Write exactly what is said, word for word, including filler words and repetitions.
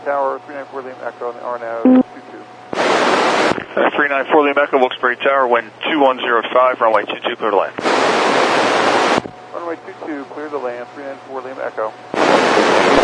Tower, three nine four Liam Echo on the R N A V two two. Uh, three nine four Liam Echo, Wilkes-Barre Tower, wind two one zero five, runway two two, clear to land. Runway two two, clear to land, three nine four Liam Echo.